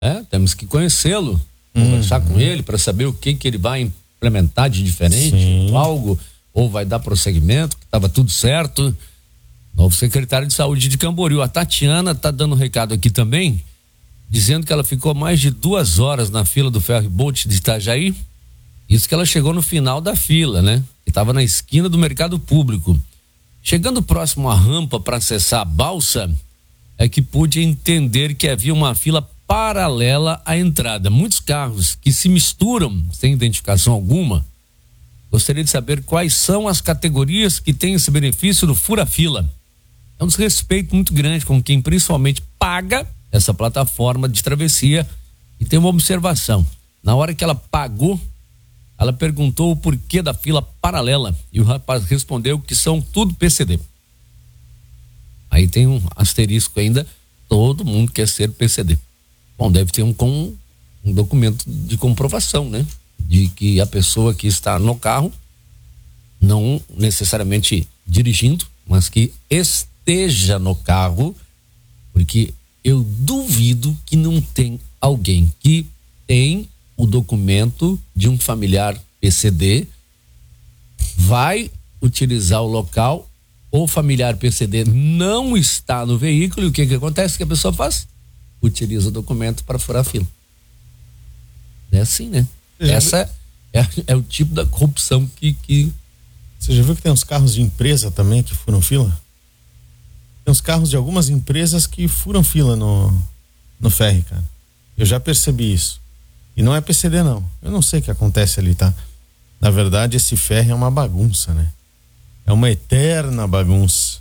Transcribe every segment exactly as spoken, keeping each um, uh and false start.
É, temos que conhecê-lo, hum. conversar com ele para saber o que que ele vai implementar de diferente, Sim. algo, ou vai dar prosseguimento, que estava tudo certo. Novo secretário de Saúde de Camboriú, a Tatiana tá dando um recado aqui também, dizendo que ela ficou mais de duas horas na fila do ferry-boat de Itajaí. Isso que ela chegou no final da fila, né? Que estava na esquina do mercado público. Chegando próximo à rampa para acessar a balsa, é que pude entender que havia uma fila paralela à entrada. Muitos carros que se misturam sem identificação alguma. Gostaria de saber quais são as categorias que têm esse benefício do fura-fila. É um desrespeito muito grande com quem principalmente paga essa plataforma de travessia. E tem uma observação. Na hora que ela pagou, ela perguntou o porquê da fila paralela e o rapaz respondeu que são tudo P C D. Aí tem um asterisco ainda, todo mundo quer ser P C D. Bom, deve ter um, com, um documento de comprovação, né? De que a pessoa que está no carro, não necessariamente dirigindo, mas que esteja no carro, porque eu duvido que não tem alguém que tem o documento de um familiar P C D, vai utilizar o local, o familiar P C D não está no veículo, e o que que acontece? Que a pessoa faz? Utiliza o documento para furar a fila. É assim, né? Essa é, é o tipo da corrupção que, que... Você já viu que tem uns carros de empresa também que furam fila? Tem uns carros de algumas empresas que furam fila no, no ferry, cara. Eu já percebi isso. E não é P C D, não. Eu não sei o que acontece ali, tá? Na verdade, esse ferry é uma bagunça, né? É uma eterna bagunça.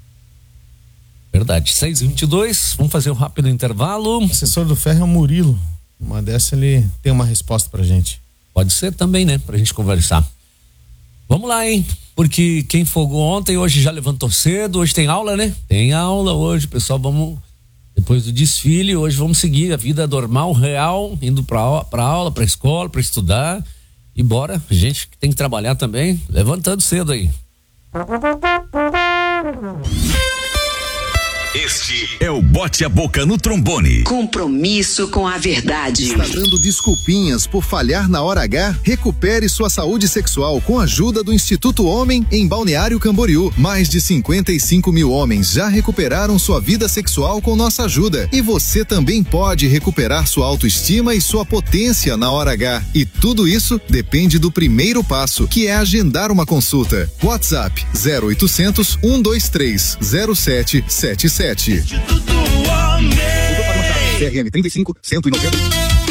Verdade. seis e vinte e dois, vamos fazer um rápido intervalo. O assessor do ferry é o Murilo. Uma dessa ele tem uma resposta pra gente. Pode ser também, né? Pra gente conversar. Vamos lá, hein? Porque quem folgou ontem, hoje já levantou cedo. Hoje tem aula, né? Tem aula hoje, pessoal. Vamos... Depois do desfile, hoje vamos seguir a vida normal, real, indo pra, pra aula, pra escola, pra estudar. E bora, gente que tem que trabalhar também, levantando cedo aí. Este é o Bote a Boca no Trombone. Compromisso com a verdade. Está dando desculpinhas por falhar na hora H? Recupere sua saúde sexual com a ajuda do Instituto Homem em Balneário Camboriú. Mais de cinquenta e cinco mil homens já recuperaram sua vida sexual com nossa ajuda. E você também pode recuperar sua autoestima e sua potência na hora H. E tudo isso depende do primeiro passo, que é agendar uma consulta. WhatsApp zero oitocentos, um dois três, zero sete sete sete. Instituto Homem. C R M trinta e cinco, cento e noventa.